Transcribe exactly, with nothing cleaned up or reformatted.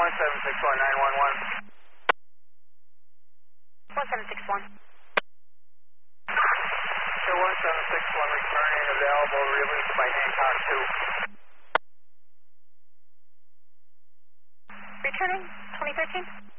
one seven six one nine one one. one seven six one. Show one seven six one returning available, released by Hancock two. Returning twenty thirteen.